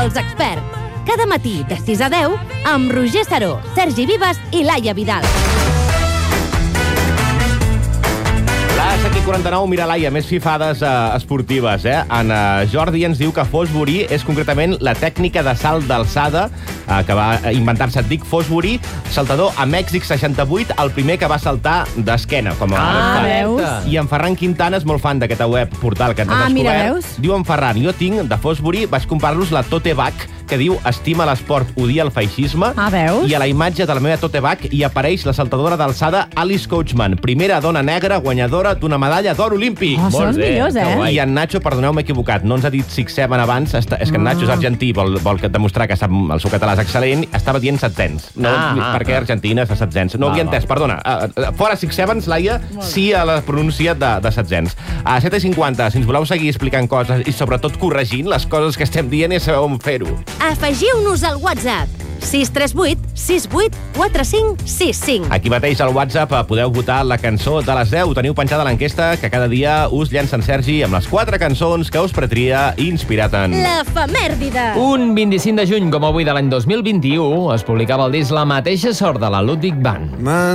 pels experts. Cada matí de 6 a 10 amb Roger Saró, Sergi Vives i Laia Vidal. Aquí 49, mira, Laia, més fifades esportives, En Jordi ens diu que Fosbury és concretament la tècnica de salt d'alçada que va inventar-se Dick Fosbury, saltador a Mèxic 68, el primer que va saltar d'esquena, com a veus? I en Ferran Quintana és molt fan d'aquesta web portal que ens ha descobert. Mira, veus? Diu en Ferran, jo tinc de Fosbury, vaig comprar-los la tote bag, que diu estima l'esport, odia el feixisme. Veus? I a la imatge de la meva tote bag hi apareix la saltadora d'alçada Alice Coachman, primera dona negra guanyadora d'una medalla d'or olímpic. Són millors, I en Nacho, perdoneu, m'he equivocat, no ens ha dit 6-7 abans, és que en Nacho és argentí, vol demostrar que sap el seu català és excel·lent, estava dient setzents. Perquè Argentina és de setzents. No ho havia entès, perdona. Fora 6-7, Laia, sí a la pronúncia de setzents. A 7:50, si ens voleu seguir explicant coses i sobretot corregint les coses que estem dient i sabeu on fer-ho. Afegiu-nos al WhatsApp 638 68 45 65. Aquí mateix al WhatsApp podeu votar la cançó de les 10. Teniu penjada l'enquesta que cada dia us llença en Sergi amb les 4 cançons que us pretria inspirat en... L'efemèride. Un 25 de juny, com avui de l'any 2021, es publicava el disc La mateixa sort de la Ludwig Band.